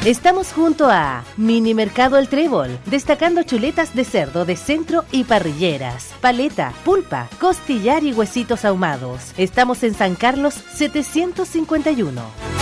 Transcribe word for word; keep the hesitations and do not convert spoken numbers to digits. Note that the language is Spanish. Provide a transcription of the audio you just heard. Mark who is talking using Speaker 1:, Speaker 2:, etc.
Speaker 1: Estamos junto a Mini Mercado El Trébol, destacando chuletas de cerdo de centro y parrilleras, paleta, pulpa, costillar y huesitos ahumados. Estamos en San Carlos setecientos cincuenta y uno.